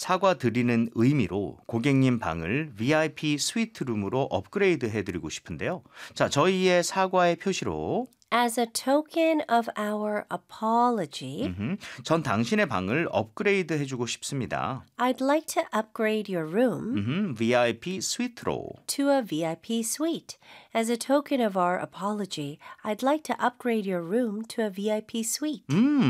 사과드리는 의미로 고객님 방을 VIP 스위트룸으로 업그레이드 해드리고 싶은데요. 자, 저희의 사과의 표시로 As a token of our apology, 전 당신의 방을 업그레이드 해주고 싶습니다. I'd like to upgrade your room VIP 스위트로. to a VIP suite. As a token of our apology, I'd like to upgrade your room to a VIP suite.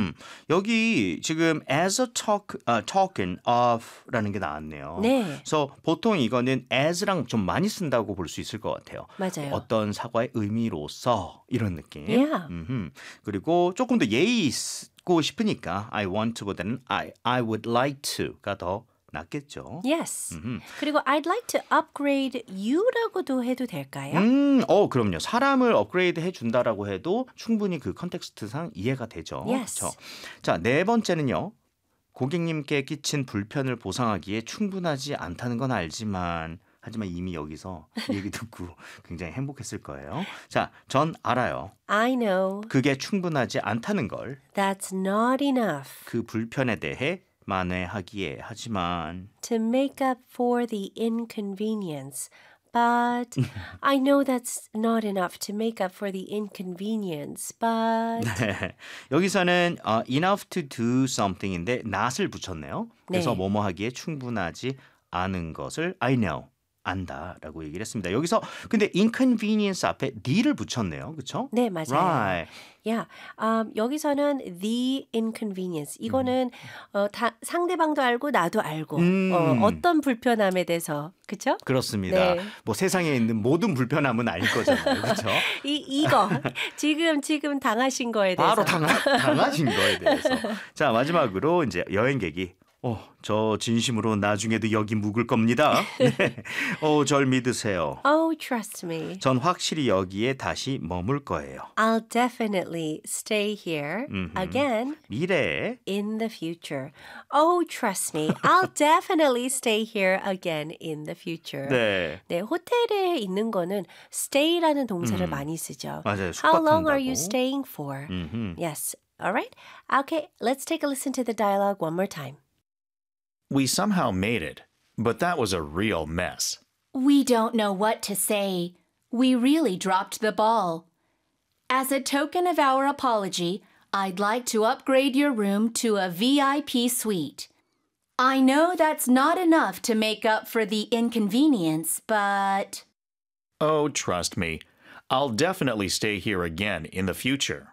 여기 지금 as a token of라는 게 나왔네요. 네. 그래서 보통 이거는 as랑 좀 많이 쓴다고 볼 수 있을 것 같아요. 맞아요. 어떤 사과의 의미로서 이런 느낌. Yeah. 그리고 조금 더 예의 있고 싶으니까 I want to보다는 I would like to가 더 낫겠죠. Yes. 그리고 I'd like to upgrade you라고도 해도 될까요? 그럼요. 사람을 업그레이드 해준다라고 해도 충분히 그 컨텍스트상 이해가 되죠. Yes. 그렇죠? 자, 네 번째는요. 고객님께 끼친 불편을 보상하기에 충분하지 않다는 건 알지만 하지만 이미 여기서 얘기 듣고 굉장히 행복했을 거예요. 자, 전 알아요. I know. 그게 충분하지 않다는 걸. That's not enough. 그 불편에 대해 만회하기에 하지만 To make up for the inconvenience. But I know that's not enough to make up for the inconvenience. But 네. 여기서는 enough to do something인데 not을 붙였네요. 그래서 네. 뭐뭐 하기에 충분하지 않은 것을 I know. 안다라고 얘기를 했습니다. 여기서 근데 inconvenience 앞에 the를 붙였네요. 그렇죠? 네, 맞아요. Right. Yeah. 여기서는 the inconvenience. 이거는 상대방도 알고 나도 알고 어떤 불편함에 대해서 그렇죠? 그렇습니다. 네. 뭐 세상에 있는 모든 불편함은 알 거잖아요. 그렇죠? 이거 지금 당하신 거에 대해서 바로 당하신 거에 대해서. 자, 마지막으로 이제 여행객이 저 진심으로 나중에도 여기 묵을 겁니다. 네. 절 믿으세요. Oh, trust me. 전 확실히 여기에 다시 머물 거예요. I'll definitely stay here again 미래에 in the future. Oh, trust me. I'll definitely stay here again in the future. 네. 네, 호텔에 있는 거는 stay라는 동사를 많이 쓰죠. 맞아요. How long are 숙박한다고. you staying for? Yes. All right. Okay, let's take a listen to the dialogue one more time. We somehow made it, but that was a real mess. We don't know what to say. We really dropped the ball. As a token of our apology, I'd like to upgrade your room to a VIP suite. I know that's not enough to make up for the inconvenience, but... Oh, trust me. I'll definitely stay here again in the future.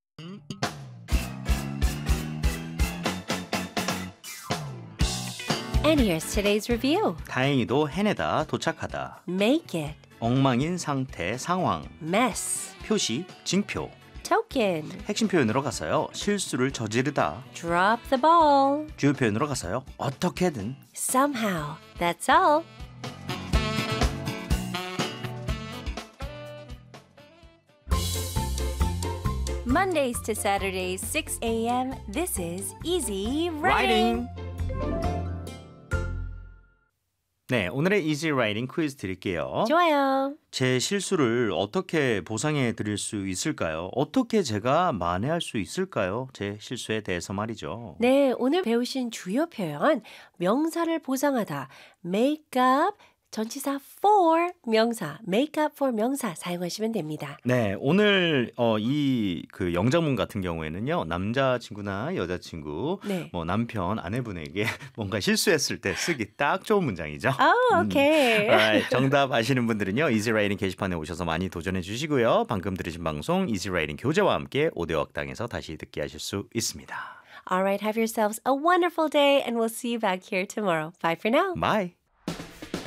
And here's today's review. 다행히도 해내다, 도착하다. Make it. 엉망인 상태, 상황. Mess. 표시, 징표. Token. 핵심 표현으로 가서요. 실수를 저지르다. Drop the ball. 주요 표현으로 가서요. 어떻게든. Somehow. That's all. Mondays to Saturdays, 6 a.m. This is Easy Writing. 네, 오늘의 Easy Writing 퀴즈 드릴게요. 좋아요. 제 실수를 어떻게 보상해 드릴 수 있을까요? 어떻게 제가 만회할 수 있을까요? 제 실수에 대해서 말이죠. 네, 오늘 배우신 주요 표현 명사를 보상하다. make up 전치사 for 명사, make up for 명사 사용하시면 됩니다. 네, 오늘 이 그 영장문 같은 경우에는요. 남자친구나 여자친구, 네. 뭐 남편, 아내분에게 뭔가 실수했을 때 쓰기 딱 좋은 문장이죠. 오케이. Alright, 정답 아시는 분들은요. Easy Writing 게시판에 오셔서 많이 도전해 주시고요. 방금 들으신 방송 Easy Writing 교재와 함께 오디오 학당에서 다시 듣게 하실 수 있습니다. All right, have yourselves a wonderful day and we'll see you back here tomorrow. Bye for now. Bye.